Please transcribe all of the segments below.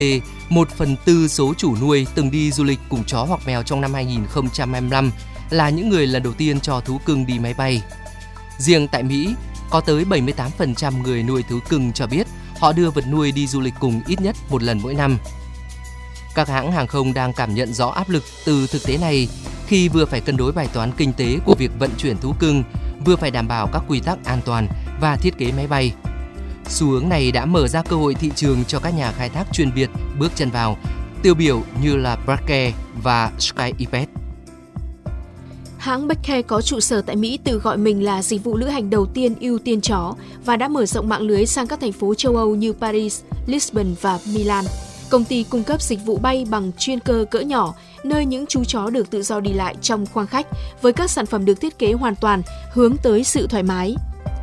1/4 số chủ nuôi từng đi du lịch cùng chó hoặc mèo trong năm 2025 là những người lần đầu tiên cho thú cưng đi máy bay. Riêng tại Mỹ, có tới 78% người nuôi thú cưng cho biết họ đưa vật nuôi đi du lịch cùng ít nhất một lần mỗi năm. Các hãng hàng không đang cảm nhận rõ áp lực từ thực tế này khi vừa phải cân đối bài toán kinh tế của việc vận chuyển thú cưng, vừa phải đảm bảo các quy tắc an toàn và thiết kế máy bay. Xu hướng này đã mở ra cơ hội thị trường cho các nhà khai thác chuyên biệt bước chân vào, tiêu biểu như là Bracke và SkyEpet. Hãng Becke có trụ sở tại Mỹ tự gọi mình là dịch vụ lữ hành đầu tiên ưu tiên chó và đã mở rộng mạng lưới sang các thành phố châu Âu như Paris, Lisbon và Milan. Công ty cung cấp dịch vụ bay bằng chuyên cơ cỡ nhỏ, nơi những chú chó được tự do đi lại trong khoang khách với các sản phẩm được thiết kế hoàn toàn hướng tới sự thoải mái.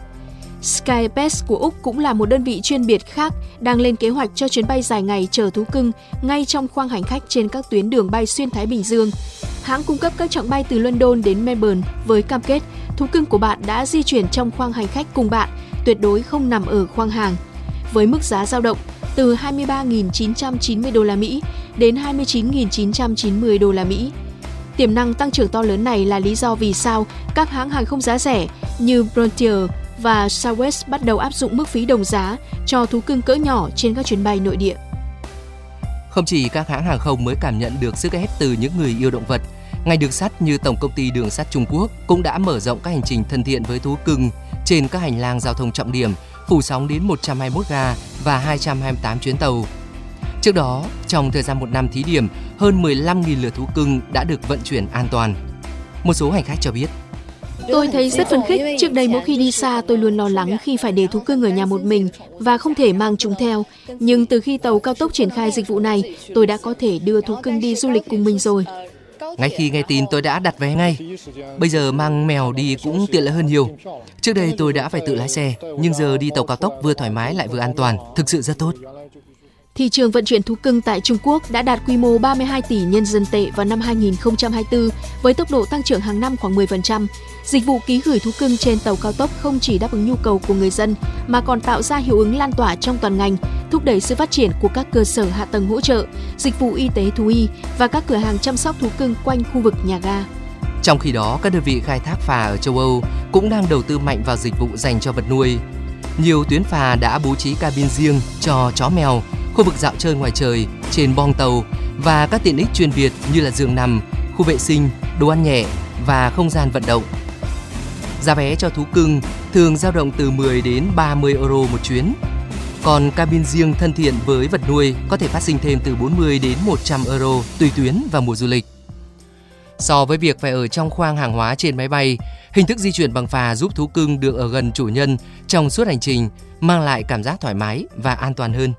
SkyEpet của Úc cũng là một đơn vị chuyên biệt khác đang lên kế hoạch cho chuyến bay dài ngày chở thú cưng ngay trong khoang hành khách trên các tuyến đường bay xuyên Thái Bình Dương. Hãng cung cấp các chặng bay từ London đến Melbourne với cam kết thú cưng của bạn đã di chuyển trong khoang hành khách cùng bạn, tuyệt đối không nằm ở khoang hàng. Với mức giá dao động từ 23.990 đô la Mỹ đến 29.990 đô la Mỹ. Tiềm năng tăng trưởng to lớn này là lý do vì sao các hãng hàng không giá rẻ như Frontier và Southwest bắt đầu áp dụng mức phí đồng giá cho thú cưng cỡ nhỏ trên các chuyến bay nội địa. Không chỉ các hãng hàng không mới cảm nhận được sức ép từ những người yêu động vật, ngành đường sắt như Tổng công ty Đường sắt Trung Quốc cũng đã mở rộng các hành trình thân thiện với thú cưng trên các hành lang giao thông trọng điểm, phủ sóng đến 121 ga và 228 chuyến tàu. Trước đó, trong thời gian một năm thí điểm, hơn 15.000 lượt thú cưng đã được vận chuyển an toàn. Một số hành khách cho biết: Tôi thấy rất phấn khích. Trước đây mỗi khi đi xa tôi luôn lo lắng khi phải để thú cưng ở nhà một mình và không thể mang chúng theo. Nhưng từ khi tàu cao tốc triển khai dịch vụ này, tôi đã có thể đưa thú cưng đi du lịch cùng mình rồi. Ngay khi nghe tin tôi đã đặt vé ngay. Bây giờ mang mèo đi cũng tiện lợi hơn nhiều. Trước đây tôi đã phải tự lái xe, nhưng giờ đi tàu cao tốc vừa thoải mái lại vừa an toàn, thực sự rất tốt. Thị trường vận chuyển thú cưng tại Trung Quốc đã đạt quy mô 32 tỷ nhân dân tệ vào năm 2024 với tốc độ tăng trưởng hàng năm khoảng 10%. Dịch vụ ký gửi thú cưng trên tàu cao tốc không chỉ đáp ứng nhu cầu của người dân mà còn tạo ra hiệu ứng lan tỏa trong toàn ngành, thúc đẩy sự phát triển của các cơ sở hạ tầng hỗ trợ, dịch vụ y tế thú y và các cửa hàng chăm sóc thú cưng quanh khu vực nhà ga. Trong khi đó, các đơn vị khai thác phà ở châu Âu cũng đang đầu tư mạnh vào dịch vụ dành cho vật nuôi. Nhiều tuyến phà đã bố trí cabin riêng cho chó mèo, khu vực dạo chơi ngoài trời, trên boong tàu và các tiện ích chuyên biệt như là giường nằm, khu vệ sinh, đồ ăn nhẹ và không gian vận động. Giá vé cho thú cưng thường dao động từ 10 đến 30 euro một chuyến. Còn cabin riêng thân thiện với vật nuôi có thể phát sinh thêm từ 40 đến 100 euro tùy tuyến và mùa du lịch. So với việc phải ở trong khoang hàng hóa trên máy bay, hình thức di chuyển bằng phà giúp thú cưng được ở gần chủ nhân trong suốt hành trình, mang lại cảm giác thoải mái và an toàn hơn.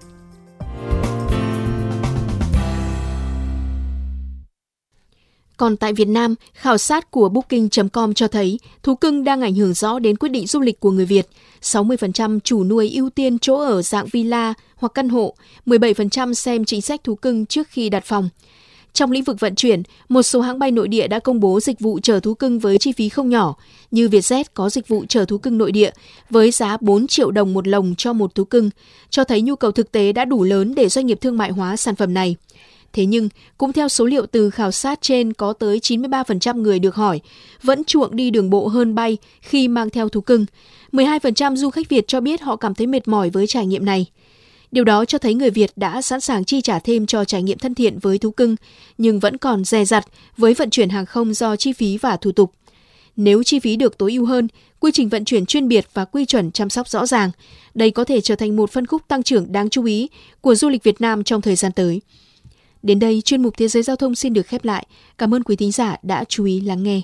Còn tại Việt Nam, khảo sát của Booking.com cho thấy thú cưng đang ảnh hưởng rõ đến quyết định du lịch của người Việt. 60% chủ nuôi ưu tiên chỗ ở dạng villa hoặc căn hộ, 17% xem chính sách thú cưng trước khi đặt phòng. Trong lĩnh vực vận chuyển, một số hãng bay nội địa đã công bố dịch vụ chở thú cưng với chi phí không nhỏ, như Vietjet có dịch vụ chở thú cưng nội địa với giá 4 triệu đồng một lồng cho một thú cưng, cho thấy nhu cầu thực tế đã đủ lớn để doanh nghiệp thương mại hóa sản phẩm này. Thế nhưng, cũng theo số liệu từ khảo sát trên, có tới 93% người được hỏi vẫn chuộng đi đường bộ hơn bay khi mang theo thú cưng. 12% du khách Việt cho biết họ cảm thấy mệt mỏi với trải nghiệm này. Điều đó cho thấy người Việt đã sẵn sàng chi trả thêm cho trải nghiệm thân thiện với thú cưng, nhưng vẫn còn dè dặt với vận chuyển hàng không do chi phí và thủ tục. Nếu chi phí được tối ưu hơn, quy trình vận chuyển chuyên biệt và quy chuẩn chăm sóc rõ ràng, đây có thể trở thành một phân khúc tăng trưởng đáng chú ý của du lịch Việt Nam trong thời gian tới. Đến đây, chuyên mục Thế giới Giao thông xin được khép lại. Cảm ơn quý thính giả đã chú ý lắng nghe.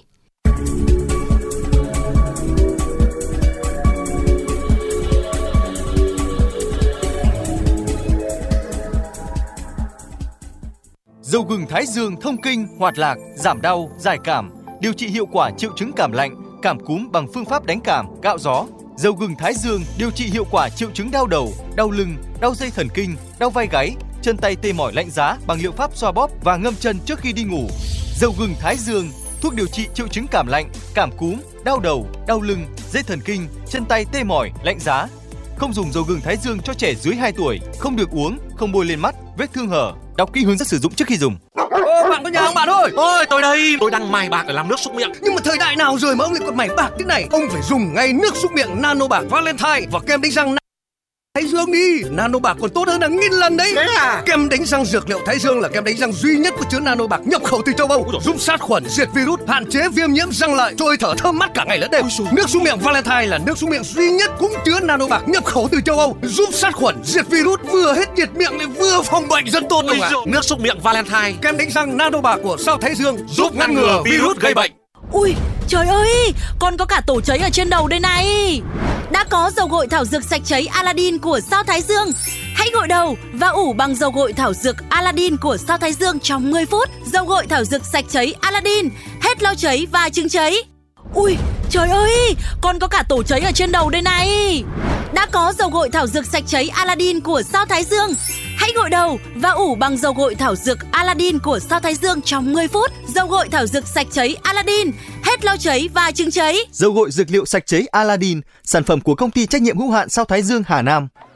Dầu gừng Thái Dương thông kinh, hoạt lạc, giảm đau, giải cảm, điều trị hiệu quả triệu chứng cảm lạnh, cảm cúm bằng phương pháp đánh cảm, cạo gió. Dầu gừng Thái Dương điều trị hiệu quả triệu chứng đau đầu, đau lưng, đau dây thần kinh, đau vai gáy, chân tay tê mỏi lạnh giá bằng liệu pháp xoa bóp và ngâm chân trước khi đi ngủ. Dầu gừng Thái Dương, thuốc điều trị triệu chứng cảm lạnh, cảm cúm, đau đầu, đau lưng, dây thần kinh, chân tay tê mỏi, lạnh giá. Không dùng dầu gừng thái dương cho trẻ dưới 2 tuổi, không được uống, không bôi lên mắt, vết thương hở. Đọc kỹ hướng dẫn sử dụng trước khi dùng. Bạn có nhà không bạn ơi? Ôi tôi đây, tôi đang mài bạc để làm nước súc miệng. Nhưng mà thời đại nào rồi mà ông lại còn mài bạc thế này? Ông phải dùng ngay nước súc miệng Nano Bạc Valentine và kem đánh răng Thái Dương đi. Nano Bạc còn tốt hơn là 1000 lần đấy. Thế à? Kem đánh răng dược liệu Thái Dương là kem đánh răng duy nhất có chứa Nano Bạc nhập khẩu từ châu Âu, giúp sát khuẩn, diệt virus, hạn chế viêm nhiễm răng lợi, trôi thở thơm mát cả ngày lẫn đêm. Nước súc miệng Valentine là nước súc miệng duy nhất cũng chứa Nano Bạc nhập khẩu từ châu Âu, giúp sát khuẩn, diệt virus, vừa hết nhiệt miệng lại vừa phòng bệnh rất tốt luôn ạ. Nước súc miệng Valentine, Kem đánh răng Nano Bạc của Sao Thái Dương giúp ngăn ngừa virus gây bệnh. Ui, trời ơi, con có cả tổ cháy ở trên đầu đây này. Đã có dầu gội thảo dược sạch cháy Aladdin của Sao Thái Dương. Hãy gội đầu và ủ bằng dầu gội thảo dược Aladdin của Sao Thái Dương trong 10 phút. Dầu gội thảo dược sạch cháy Aladdin, hết lau cháy và chứng cháy. Ui, trời ơi, con có cả tổ cháy ở trên đầu đây này. Đã có dầu gội thảo dược sạch cháy Aladdin của Sao Thái Dương. Hãy gội đầu và ủ bằng dầu gội thảo dược Aladdin của Sao Thái Dương trong 10 phút. Dầu gội thảo dược sạch cháy Aladdin, hết lau cháy và chứng cháy. Dầu gội dược liệu sạch cháy Aladdin, sản phẩm của công ty trách nhiệm hữu hạn Sao Thái Dương Hà Nam.